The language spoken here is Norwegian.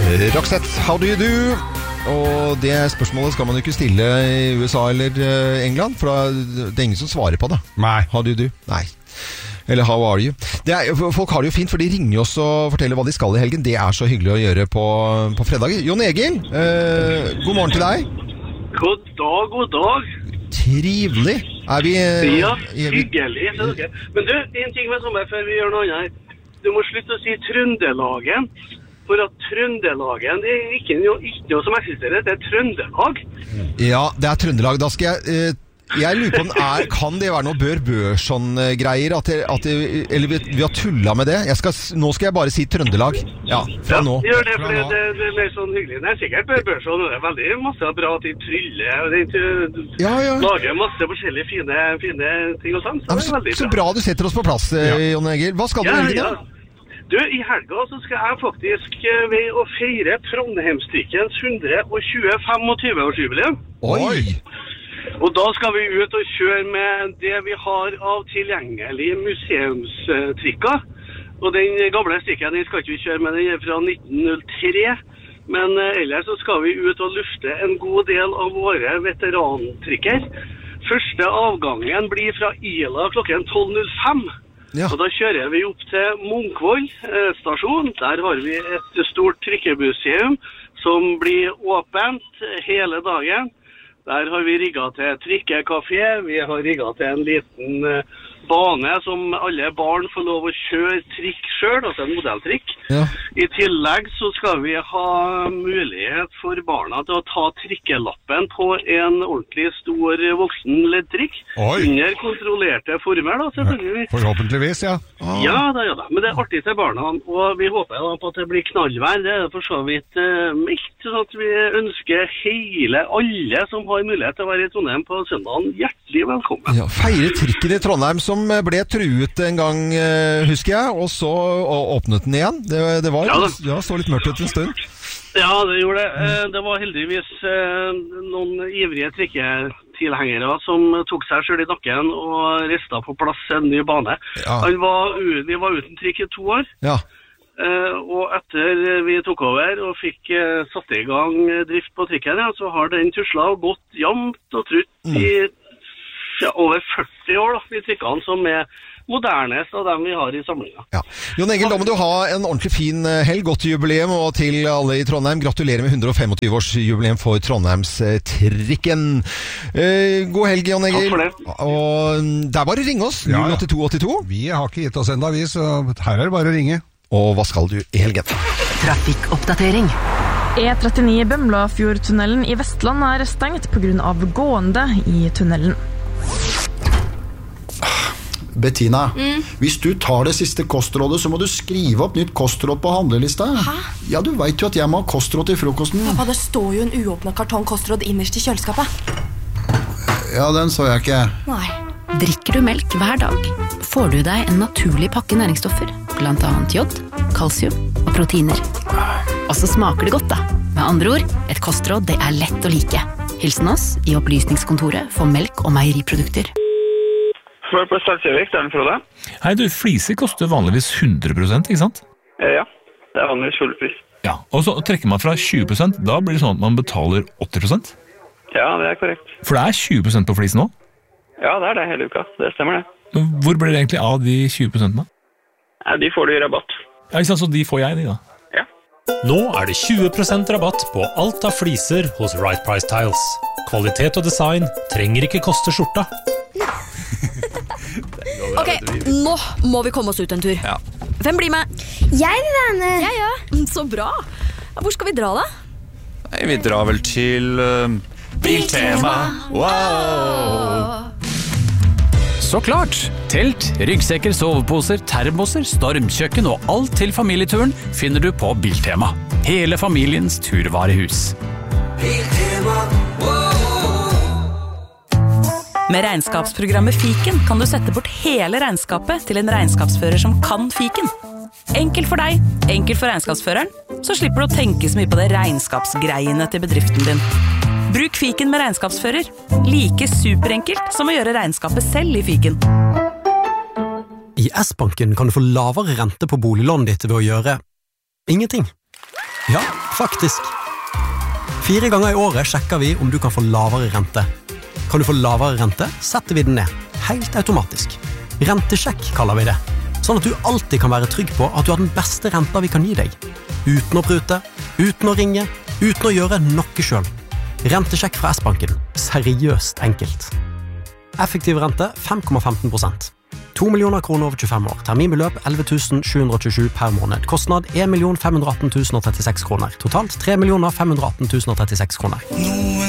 Roxette, how do you do? Og det spørsmålet skal man jo ikke stille i USA eller England, for det er ingen som svarer på det. Nei. How do you do? Nei. Eller how are you? Folk har det jo fint, for de ringer oss og forteller hva de skal i helgen. Det er så hyggelig å gjøre på fredager. Jon Egil, god morgen til deg. God dag. Trivelig. Er vi... Ja, hyggelig. Men du, en ting med sommer før vi gjør noe annet her. Du må slutte å si Trøndelagen. For at Trøndelagen, det er ikke noe som eksisterer, det er Trøndelag. Ja, det er Trøndelag. Da skal jeg lurer på kan det være noe bør-sånn-greier? Eller vi har tullet med det? Nå skal jeg bare si Trøndelag. Ja, fra nå. Gjør det, for det er mer sånn hyggelig. Det er sikkert bør-sånn, det er veldig masse bra til trylle, og de lager masse forskjellige fine ting og sånn, så det er veldig bra. Så bra du setter oss på plass, Jon Egil. Hva skal du helgen da? Du, i helga så skal jeg faktisk ved å feire Trondheimstrikkens 125-årsjubileum. Oi! Og da skal vi ut og kjøre med det vi har av tilgjengelig museumstrikker. Og den gamle strikken, den skal ikke vi kjøre med, den er fra 1903. Men ellers så skal vi ut og lufte en god del av våre veterantrikker. Første avgangen blir fra Ila klokken 12.05. Ja. Og da kjører vi opp til Munkvoll stasjon. Der har vi et stort trikkemuseum som blir åpent hele dagen. Der har vi rigget til trikkekafé. Vi har rigget til en liten bane som alle barn får lov å kjøre trikk selv, altså en modelltrikk. Ja. I tillegg så skal vi ha mulighet for barna til å ta trikkelappen på en ordentlig stor voksen leddtrikk. Under kontrollerte former da, selvfølgelig. Forhåpentligvis, ja. Ja da. Men det er artig til barna, og vi håper da på at det blir knallvær. Det er for så vidt mildt, sånn at vi ønsker alle som har mulighet til å være i Trondheim på søndagen, hjertelig velkommen. Ja, feire trikken i Trondheim som ble truet en gang, husker jeg, og så åpnet den igjen. Det så litt mørkt ut en stund. Ja, det gjorde det. Det var heldigvis noen ivrige trikketilhengere som tok seg selv i nakken og ristet på plass en ny bane. Ja. Vi var uten trikk i 2 år. Ja. Og etter vi tok over og fikk satt i gang drift på trikken, så har den tuslet og gått jamt og trutt i over 40 år, da, de trikkene som er modernest av dem vi har i samlingen. Ja. Jon Egil, da må du ha en ordentlig fin helg, godt jubileum, og til alle i Trondheim, gratulerer med 125-årsjubileum for Trondheimstrikken. God helg, Jon Egil. Takk for det. Og det er bare å ringe oss, 08282. Vi har ikke gitt oss enda, så her er det bare å ringe. Og hva skal du i helgen? Trafikkoppdatering. E39 Bømlafjordtunnelen i Vestland er stengt på grunn av gående i tunnelen. Bettina, hvis du tar det siste kostrådet, så må du skrive opp nytt kostråd på handlelista. Hæ? Ja, du vet jo at jeg må ha kostråd til frokosten. Pappa, det står jo en uåpnet kartong kostråd innerst i kjøleskapet. Ja, den så jeg ikke. Nei. Drikker du melk hver dag, får du deg en naturlig pakke næringsstoffer, blant annet jod, kalsium og proteiner. Og så smaker det godt da. Med andre ord, et kostråd det er lett å like. Hilsen oss i Opplysningskontoret for melk og meieriprodukter. Hør på Salsjøvik, det er den Frode. Hei du, fliser koster vanligvis 100%, ikke sant? Ja, det er vanligvis full pris. Ja, og så trekker man fra 20%, da blir det sånn at man betaler 80%? Ja, det er korrekt. For det er 20% på flisen nå? Ja, det er det hele uka, det stemmer det. Hvor blir det egentlig av de 20% da? Ja, de får du i rabatt. Ja, ikke sant, så de får jeg, de da? Ja. Nå er det 20% rabatt på alt av fliser hos Right Price Tiles. Kvalitet og design trenger ikke koste skjorta. Ok, nå må vi komme oss ut en tur. Ja. Hvem blir med? Jeg vil være med. Jeg, ja. Så bra. Hvor skal vi dra da? Nei, vi drar vel til Biltema. Wow! Så klart! Telt, ryggsekker, soveposer, termoser, stormkjøkken og alt til familieturen finner du på Biltema. Hele familiens turvarehus. Biltema, wow! Med regnskapsprogrammet Fiken kan du sette bort hele regnskapet til en regnskapsfører som kan Fiken. Enkelt for deg, enkelt for regnskapsføreren, så slipper du å tenke så mye på det regnskapsgreiene til bedriften din. Bruk Fiken med regnskapsfører. Like superenkelt som å gjøre regnskapet selv i Fiken. I S-banken kan du få lavere rente på boliglånet ditt ved å gjøre ingenting. Ja, faktisk. 4 ganger i året sjekker vi om du kan få lavere rente. Kan du få lavere rente, setter vi den ned. Helt automatisk. Rentesjekk kaller vi det. Sånn at du alltid kan være trygg på at du har den beste renta vi kan gi deg. Uten å prute, uten å ringe, uten å gjøre noe selv. Rentesjekk fra S-banken. Seriøst enkelt. Effektiv rente 5,15%. 2 millioner kroner over 25 år. Terminbeløp 11 727 per måned. Kostnad 1 518 036 kroner. Totalt 3 518 036 kroner.